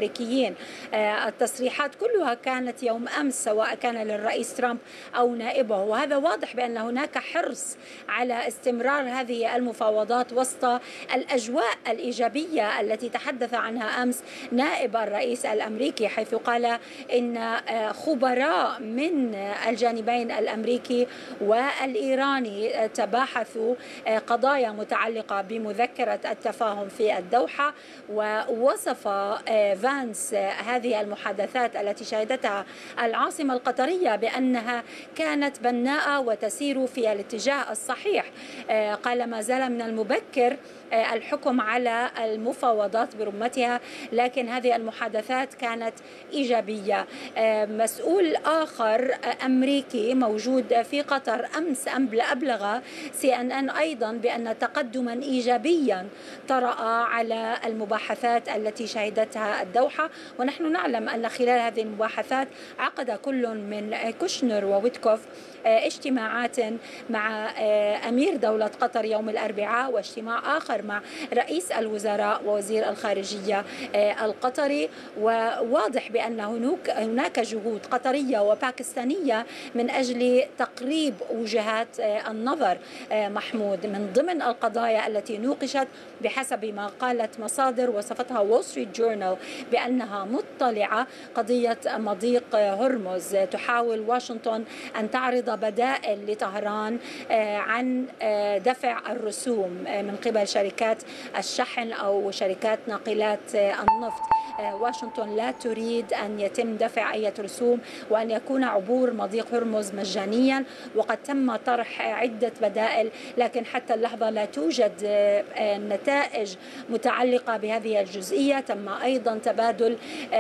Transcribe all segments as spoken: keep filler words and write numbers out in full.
الأمريكيين. التصريحات كلها كانت يوم أمس سواء كان للرئيس ترامب أو نائبه، وهذا واضح بأن هناك حرص على استمرار هذه المفاوضات وسط الأجواء الإيجابية التي تحدث عنها أمس نائب الرئيس الأمريكي، حيث قال إن خبراء من الجانبين الأمريكي والإيراني تباحثوا قضايا متعلقة بمذكرة التفاهم في الدوحة. ووصف فانس هذه المحادثات التي شهدتها العاصمة القطرية بأنها كانت بناءة وتسير في الاتجاه الصحيح. قال ما زال من المبكر الحكم على المفاوضات برمتها، لكن هذه المحادثات كانت إيجابية. مسؤول آخر أمريكي موجود في قطر أمس أبلغ سي إن إن أيضا بأن تقدما إيجابيا طرأ على المباحثات التي شهدتها الدوحة. ونحن نعلم أن خلال هذه المباحثات عقد كل من كوشنر وويتكوف اجتماعات مع أمير دولة قطر يوم الأربعاء، واجتماع آخر مع رئيس الوزراء ووزير الخارجية القطري. وواضح بأن هناك جهود قطرية وباكستانية من أجل تقريب وجهات النظر. محمود، من ضمن القضايا التي نوقشت بحسب ما قالت مصادر وصفتها وول ستريت جورنال بأنها مطلعة قضية مضيق هرمز. تحاول واشنطن أن تعرض بدائل لطهران عن دفع الرسوم من قبل شركات الشحن أو شركات ناقلات النفط. واشنطن لا تريد أن يتم دفع أي رسوم وأن يكون عبور مضيق هرمز مجانيا، وقد تم طرح عدة بدائل، لكن حتى اللحظة لا توجد نتائج متعلقة بهذه الجزئية. تم أيضا تبادل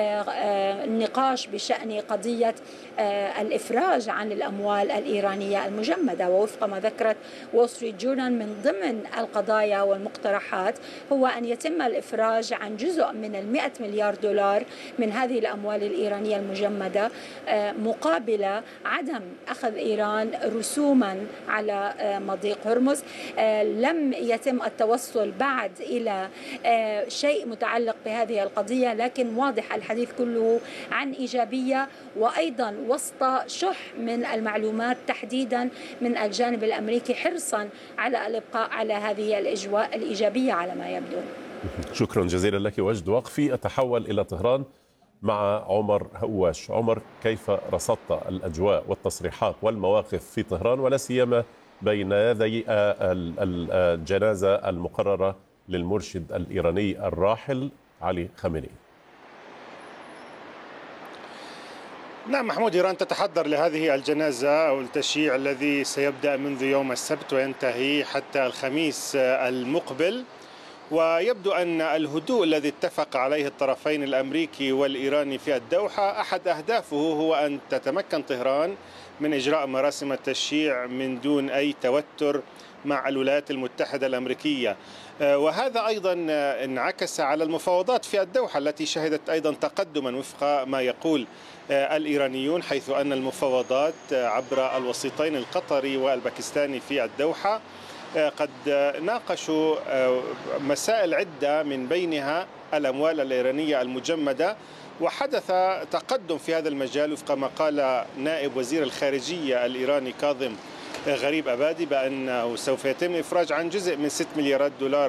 النقاش بشأن قضية الإفراج عن الأموال الإيرانية المجمدة. ووفق ما ذكرت وول ستريت جورنال من ضمن القضايا والمقترحات هو أن يتم الإفراج عن جزء من المئة مليار دولار من هذه الأموال الإيرانية المجمدة مقابل عدم أخذ إيران رسوما على مضيق هرمز. لم يتم التوصل بعد إلى شيء متعلق بهذه القضية، لكن واضح الحديث كله عن إيجابية، وأيضا وسط شح من المعلومات تحديدا من الجانب الأمريكي حرصا على الإبقاء على هذه الأجواء الإيجابية على ما يبدو. شكرا جزيلا لك وجد وقفي. أتحول إلى طهران مع عمر هواش. عمر، كيف رصدت الأجواء والتصريحات والمواقف في طهران، ولا سيما بين يدي الجنازة المقررة للمرشد الإيراني الراحل علي خامنئي؟ نعم محمود، إيران تتحضر لهذه الجنازة أو التشييع الذي سيبدأ منذ يوم السبت وينتهي حتى الخميس المقبل. ويبدو أن الهدوء الذي اتفق عليه الطرفين الأمريكي والإيراني في الدوحة أحد أهدافه هو أن تتمكن طهران من إجراء مراسم التشييع من دون أي توتر مع الولايات المتحدة الأمريكية. وهذا أيضا انعكس على المفاوضات في الدوحة التي شهدت أيضا تقدما وفق ما يقول الإيرانيون، حيث أن المفاوضات عبر الوسيطين القطري والباكستاني في الدوحة قد ناقشوا مسائل عدة من بينها الأموال الإيرانية المجمدة. وحدث تقدم في هذا المجال وفق ما قال نائب وزير الخارجية الإيراني كاظم غريب أبادي بأنه سوف يتم إفراج عن جزء من ستة مليارات دولار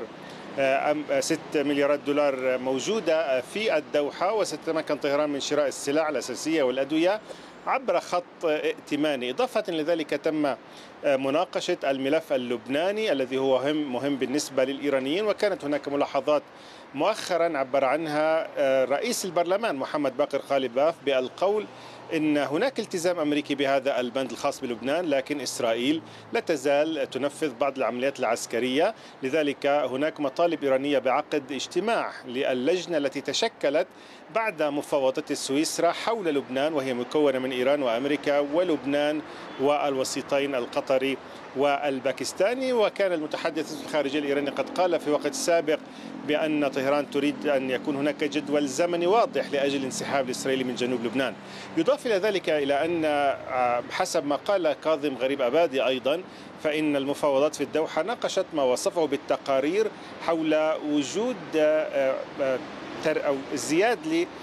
ستة مليارات دولار موجودة في الدوحة، وستتمكن طهران من شراء السلع الأساسية والأدوية عبر خط ائتماني. إضافة لذلك تم مناقشة الملف اللبناني الذي هو مهم مهم بالنسبة للإيرانيين، وكانت هناك ملاحظات مؤخرا عبر عنها رئيس البرلمان محمد باقر قالباف بالقول إن هناك التزام أمريكي بهذا البند الخاص بلبنان، لكن إسرائيل لا تزال تنفذ بعض العمليات العسكرية. لذلك هناك مطالب إيرانية بعقد اجتماع للجنة التي تشكلت بعد مفاوضات سويسرا حول لبنان، وهي مكونة من إيران وأمريكا ولبنان والوسيطين القطري والباكستاني. وكان المتحدث الخارجي الإيراني قد قال في وقت سابق بأن طهران تريد أن يكون هناك جدول زمني واضح لأجل الانسحاب الإسرائيلي من جنوب لبنان. يضاف إلى ذلك إلى أن حسب ما قال كاظم غريب أبادي أيضا فإن المفاوضات في الدوحة ناقشت ما وصفه بالتقارير حول وجود أو ازدياد